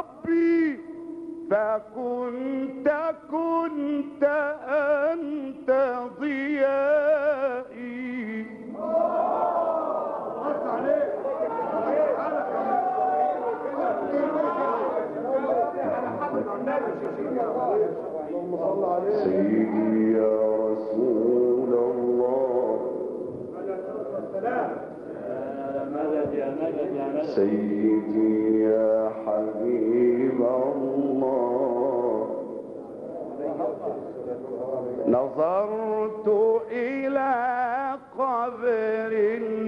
ربي فكنت أنت ضيائي. سيدي يا رسول الله، سيدي يا حبيب الله، نظرت إلى قبر